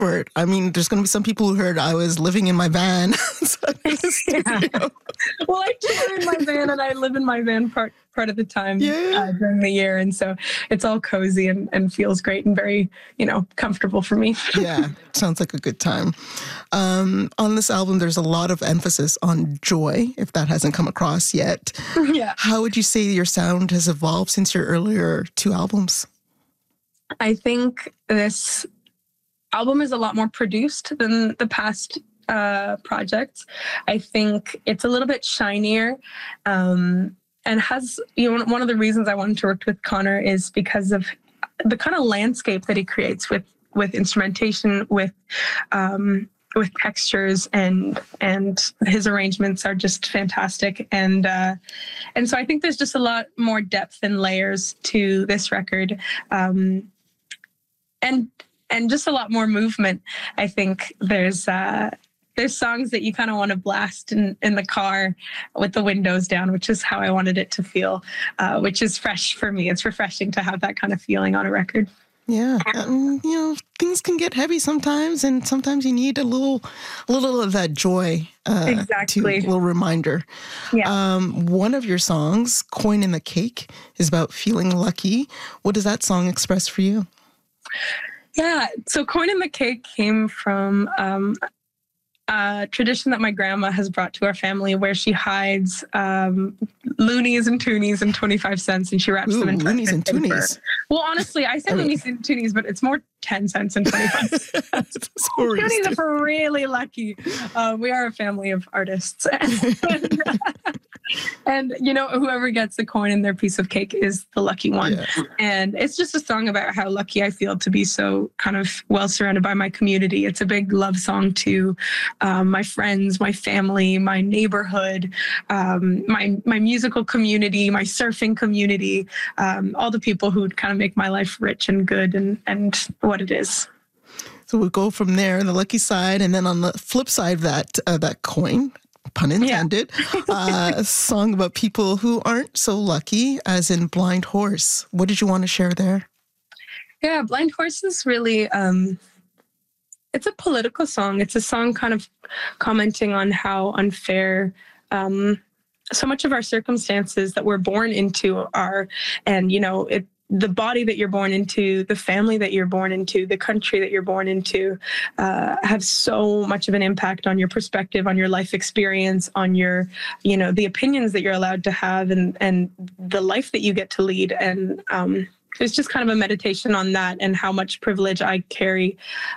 for it. I mean, there's going to be some people who heard I was living in my van. Yeah. Well, I tour in my van and I live in my van part of the time during the year. And so it's all cozy and feels great and very, comfortable for me. Yeah, sounds like a good time. On this album, there's a lot of emphasis on joy, if that hasn't come across yet. Yeah. How would you say your sound has evolved since your earlier 2 albums? I think this album is a lot more produced than the past projects. I think it's a little bit shinier, and has, one of the reasons I wanted to work with Connor is because of the kind of landscape that he creates with instrumentation, with textures, and his arrangements are just fantastic. And so I think there's just a lot more depth and layers to this record. And just a lot more movement. I think there's songs that you kind of want to blast in the car with the windows down, which is how I wanted it to feel, which is fresh for me. It's refreshing to have that kind of feeling on a record. Yeah. Things can get heavy sometimes, and sometimes you need a little of that joy. Exactly. A little reminder. Yeah. One of your songs, Coin in the Cake, is about feeling lucky. What does that song express for you? Yeah, so Coin in the Cake came from a tradition that my grandma has brought to our family, where she hides loonies and toonies and 25 cents, and she wraps them in loonies and paper. toonies. Well, honestly, I say loonies and toonies, but it's more 10 cents and 25 cents. Toonies are really lucky. We are a family of artists. And whoever gets the coin in their piece of cake is the lucky one. Yeah. And it's just a song about how lucky I feel to be so kind of well surrounded by my community. It's a big love song to my friends, my family, my neighborhood, my musical community, my surfing community, all the people who kind of make my life rich and good and what it is. So we'll go from there, the lucky side, and then on the flip side of that coin, pun intended, a song about people who aren't so lucky, as in Blind Horse. What did you want to share there? Yeah, Blind Horse is really, it's a political song. It's a song kind of commenting on how unfair so much of our circumstances that we're born into are, and, the body that you're born into, the family that you're born into, the country that you're born into, have so much of an impact on your perspective, on your life experience, on your, the opinions that you're allowed to have, and the life that you get to lead. And it's just kind of a meditation on that and how much privilege I carry.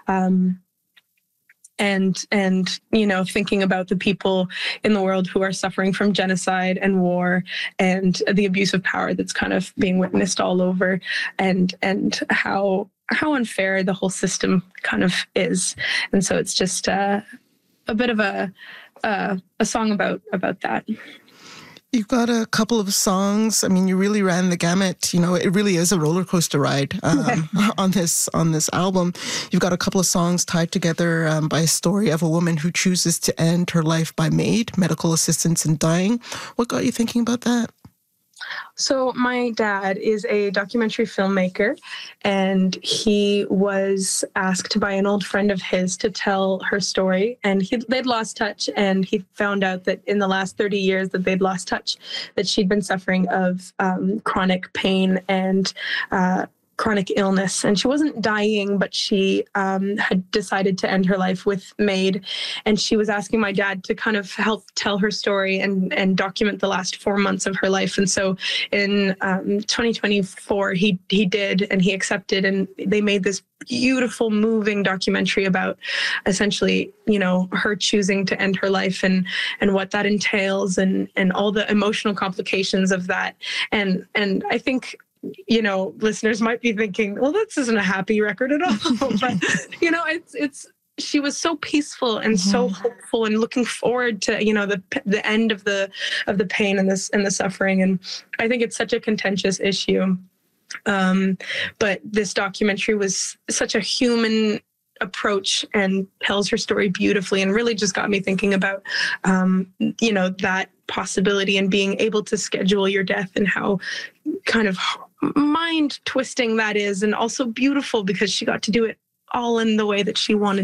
And thinking about the people in the world who are suffering from genocide and war and the abuse of power that's kind of being witnessed all over, and how unfair the whole system kind of is. And so it's just a bit of a song about that. You've got a couple of songs. I mean, you really ran the gamut. It really is a roller coaster ride on this album. You've got a couple of songs tied together by a story of a woman who chooses to end her life by MAID, medical assistance in dying. What got you thinking about that? So my dad is a documentary filmmaker, and he was asked by an old friend of his to tell her story. And they'd lost touch, and he found out that in the last 30 years that they'd lost touch, that she'd been suffering of chronic pain and chronic illness. And she wasn't dying, but she had decided to end her life with MAID. And she was asking my dad to kind of help tell her story and document the last 4 months of her life. And so in 2024, he did, and he accepted, and they made this beautiful, moving documentary about essentially, her choosing to end her life and what that entails, and all the emotional complications of that. And I think, listeners might be thinking, well, this isn't a happy record at all. But, it's she was so peaceful and so hopeful and looking forward to, the end of the pain and the suffering. And I think it's such a contentious issue. But this documentary was such a human approach and tells her story beautifully, and really just got me thinking about, that possibility and being able to schedule your death, and how kind of mind twisting that is, and also beautiful because she got to do it all in the way that she wanted